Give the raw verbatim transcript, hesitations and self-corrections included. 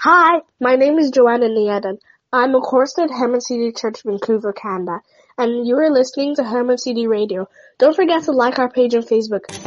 Hi, my name is Joanna Niedan. I'm a chorister at Herman City Church, Vancouver, Canada, and you are listening to Herman City Radio. Don't forget to like our page on Facebook.